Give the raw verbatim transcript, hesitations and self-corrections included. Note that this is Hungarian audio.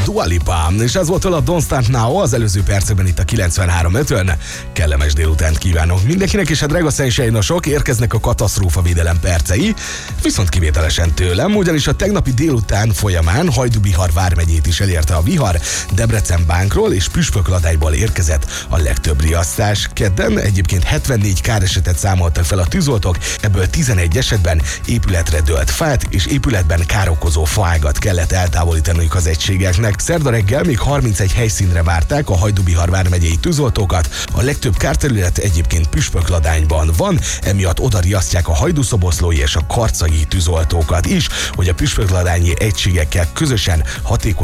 Dua Lipa, és ez volt a Don't Start Now az előző percekben itt a kilencvenhárom ötön. Kellemes délutánt kívánok mindenkinek, és a drága szensejnosok, érkeznek a katasztrófavédelem percei, viszont kivételesen tőlem, ugyanis a tegnapi délután folyamán Hajdú-Bihar vármegyét is elérte a vihar, Debrecen Bánkról és Püspökladályból érkezett a legtöbb riasztás. Kedden egyébként hetvennégy káresetet számoltak fel a tűzoltók, ebből tizenegy esetben épületre dőlt fát és épületben károkozó faágat kellett eltávolítaniuk az egységeknek. Szerda reggel még harmincegy helyszínre várták a Hajdú-Bihar vármegyei tűzoltókat, a legtöbb kárterület egyébként Püspökladányban van, emiatt oda riasztják a hajdúszoboszlói és a karcagi tűzoltókat is, hogy a püspökladányi egységekkel közösen hatékony